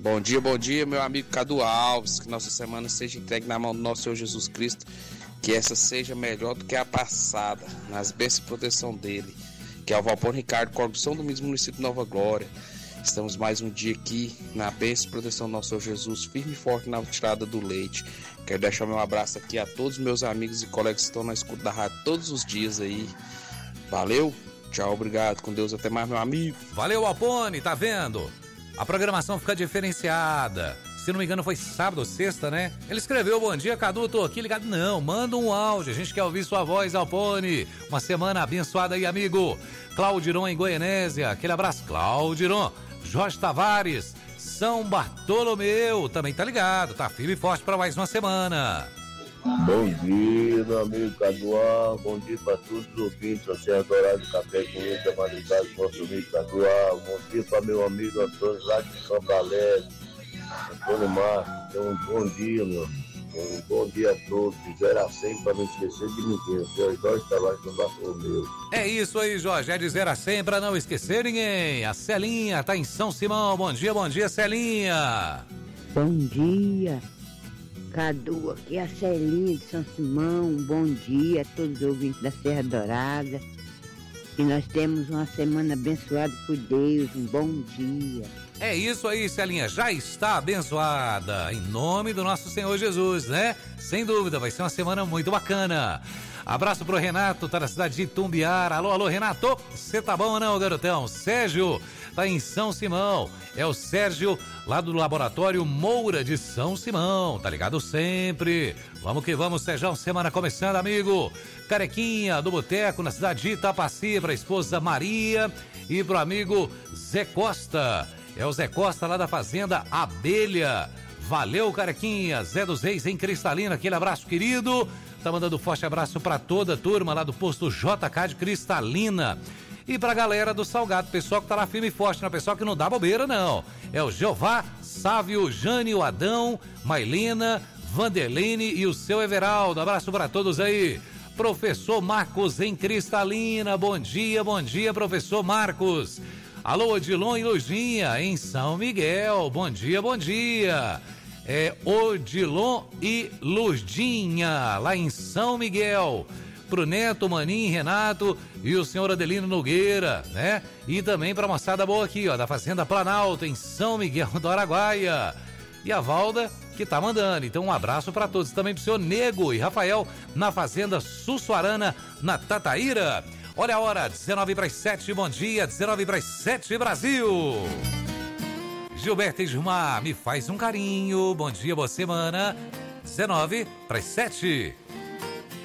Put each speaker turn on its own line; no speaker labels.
Bom dia, meu amigo Cadu Alves. Que nossa semana seja entregue na mão do nosso Senhor Jesus Cristo. Que essa seja melhor do que a passada, nas bênçãos e proteção dele. Que é o Valpone Ricardo, Corpo São Domingos, município de Nova Glória. Estamos mais um dia aqui na bênção e proteção do nosso Senhor Jesus, firme e forte na tirada do leite. Quero deixar meu abraço aqui a todos os meus amigos e colegas que estão na escuta da rádio todos os dias aí. Valeu, tchau, obrigado, com Deus, até mais, meu amigo.
Valeu, Alpone, tá vendo? A programação fica diferenciada. Se não me engano foi sábado ou sexta, né? Ele escreveu, bom dia, Cadu, tô aqui ligado. Não, manda um áudio, a gente quer ouvir sua voz, Alpone. Uma semana abençoada aí, amigo. Claudiron em Goianésia, aquele abraço, Claudiron. Jorge Tavares, São Bartolomeu, também tá ligado, tá firme e forte pra mais uma semana.
Bom dia, meu amigo Cadual, bom dia para todos os ouvintes, a Serra Dourada do Café com Leite, a Maridade, nosso amigo Cadual, bom dia para meu amigo Antônio lá de Campo Alegre, Antônio Marcos, um bom dia, meu amigo. Um bom dia a todos, de 0 a 100 para não esquecer de ninguém. O Jorge Tavares do Bartolomeu.
É isso aí, Jorge, é de 0 a 100 para não esquecer ninguém. A Celinha tá em São Simão, bom dia, Celinha.
Bom dia, Cadu, aqui é a Celinha de São Simão, bom dia a todos os ouvintes da Serra Dourada. Que nós temos uma semana abençoada por Deus, um bom dia.
É isso aí, Celinha, já está abençoada, em nome do nosso Senhor Jesus, né? Sem dúvida, vai ser uma semana muito bacana. Abraço pro Renato, tá na cidade de Itumbiara. Alô, Renato, você tá bom ou não, garotão? Sérgio, tá em São Simão, é o Sérgio lá do Laboratório Moura de São Simão, tá ligado sempre? Vamos que vamos, Sérgio, semana começando, amigo. Carequinha do Boteco, na cidade de Itapaci, pra esposa Maria e pro amigo Zé Costa. É o Zé Costa lá da Fazenda Abelha. Valeu, Carequinha. Zé dos Reis em Cristalina, aquele abraço, querido. Tá mandando um forte abraço pra toda a turma lá do posto JK de Cristalina. E pra galera do Salgado, pessoal que tá lá firme e forte, não é pessoal que não dá bobeira, não. É o Jeová, Sávio, Jânio, Adão, Mailena, Vanderlene e o seu Everaldo. Abraço pra todos aí. Professor Marcos em Cristalina. Bom dia, professor Marcos. Alô, Odilon e Luzinha, em São Miguel. Bom dia. É Odilon e Luzinha, lá em São Miguel. Pro Neto, Maninho, Renato e o senhor Adelino Nogueira, né? E também pra moçada boa aqui, ó, da Fazenda Planalto, em São Miguel do Araguaia. E a Valda, que tá mandando. Então, um abraço pra todos. Também pro senhor Nego e Rafael, na Fazenda Sussuarana, na Tataíra. Olha a hora, 19:07, bom dia, 19:07, Brasil. Gilberto e Gilmar, me faz um carinho, bom dia, boa semana, 19:07.